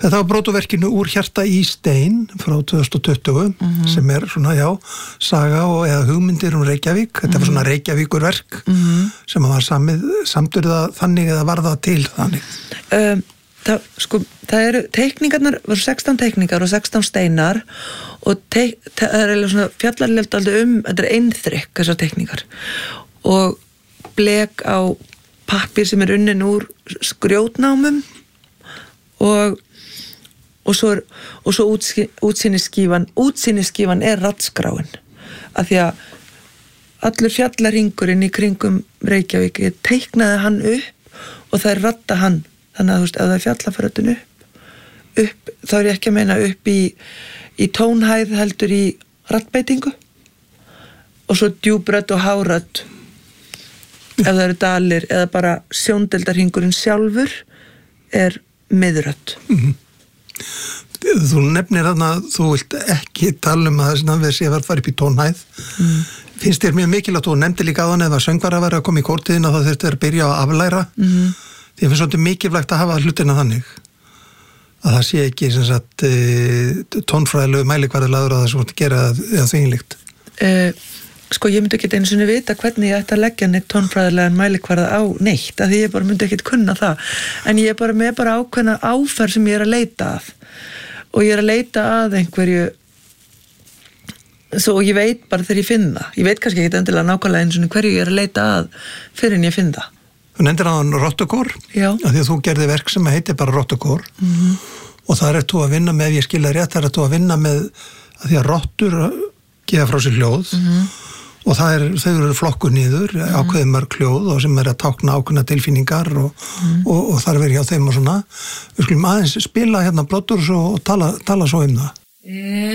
Þetta var brotaverkinu úr Hjarta í stein frá 2020 sem svona, saga eða hugmyndir Reykjavík. Þetta var svona Reykjavíkurverk sem var samturða þannig eða var það til þannig? Það eru teikningarnar, voru 16 teikningar og 16 steinar og það er svona fjallarlegt aldrei þetta er einþrykk þessar teikningar og blek á pappír sem er unnin úr grjótnámum og svo útsýnisskífan er raddskráin af því að allur fjallarhringurinn í kringum Reykjavík, ég teiknaði hann upp og það er radda hann þannig að þú veist, ef það er fjallaförðun upp þá er ég ekki að meina upp í tónhæð heldur í raddbeitingu og svo djúbrödd og hárödd ef það eru dalir eða bara sjóndeildarhringurinn sjálfur er miðrödd. Þú nefnir þarna að þú vilt ekki tala að þessi nafnveð sé að fara upp í tónhæð. Finnst þér mjög mikilvægt, þú nefndir líka á hann eða söngvar að vera að koma í kórtiðin að það þurfti að byrja að aflæra. Því finnst svolítið mikilvægt að hafa hlutina þannig að það sé ekki sem sagt tónfræðilegu mælikvarðalagur að það sem gera eða þvinglíkt. Ég myndi ekki einu sinni vita hvernig ég ætti að leggja neitt tónfræðilegan mælikvarða á neitt, af því ég bara myndi ekki kunna það. En ég er með ákveðna áferð sem ég er að leita að. Og ég er að leita að einhverju, svo ég veit bara þegar ég finn það. Ég veit kannski ekki endilega nákvæmlega eins og hverju ég er að leita að fyrir en ég finn það. Þú nefndir á hann Rottukór, af því að þú gerði verk sem heitir bara Rottukór og það er þú að vinna með, ef ég skil það rétt, það er þú að vinna með að því að rottur gefa frá sér hljóð og þau eru flokkuð niður, ákveðið mörg hljóð og sem er að tákna ákveðna tilfinningar og þar verið hjá þeim og svona. Við skulum aðeins spila hérna Blooddoors og tala svo það.